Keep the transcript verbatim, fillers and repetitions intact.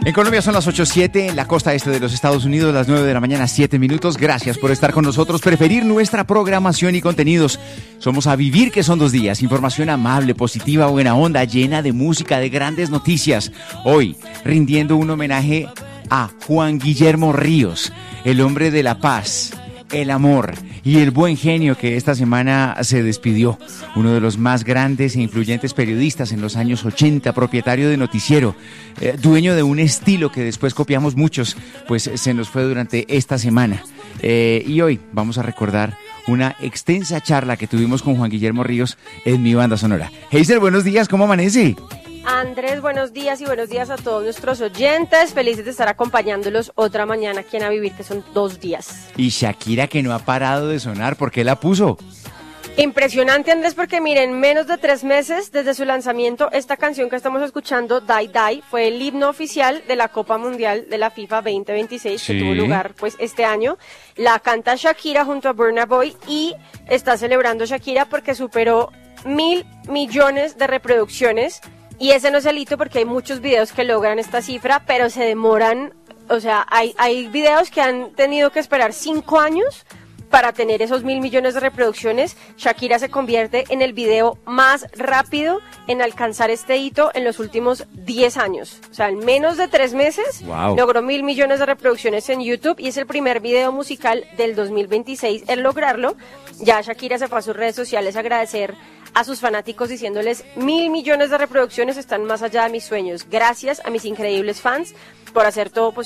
En Colombia son las ocho siete, en la costa este de los Estados Unidos, las nueve de la mañana, siete minutos. Gracias por estar con nosotros, preferir nuestra programación y contenidos. Somos A Vivir, que son dos días. Información amable, positiva, buena onda, llena de música, de grandes noticias. Hoy, rindiendo un homenaje a Juan Guillermo Ríos, el hombre de la paz, el amor y el buen genio que esta semana se despidió. Uno de los más grandes e influyentes periodistas en los años ochenta, propietario de noticiero, eh, dueño de un estilo que después copiamos muchos, pues se nos fue durante esta semana. Eh, y hoy vamos a recordar una extensa charla que tuvimos con Juan Guillermo Ríos en Mi Banda Sonora. Hazel, buenos días, ¿cómo amanece? Andrés, buenos días y buenos días a todos nuestros oyentes. Felices de estar acompañándolos otra mañana aquí en A Vivir, que son dos días. Y Shakira, que no ha parado de sonar, ¿por qué la puso? Impresionante, Andrés, porque miren, menos de tres meses desde su lanzamiento, esta canción que estamos escuchando, Die Die, fue el himno oficial de la Copa Mundial de la FIFA veinte veintiséis, sí, que tuvo lugar pues este año. La canta Shakira junto a Burna Boy y está celebrando Shakira porque superó mil millones de reproducciones. Y ese no es el hito porque hay muchos videos que logran esta cifra, pero se demoran, o sea, hay, hay videos que han tenido que esperar cinco años para tener esos mil millones de reproducciones. Shakira se convierte en el video más rápido en alcanzar este hito en los últimos diez años. O sea, en menos de tres meses, wow, logró mil millones de reproducciones en YouTube y es el primer video musical del dos mil veintiséis en lograrlo. Ya Shakira se fue a sus redes sociales a agradecer a sus fanáticos diciéndoles: mil millones de reproducciones están más allá de mis sueños. Gracias a mis increíbles fans por hacer todo posible.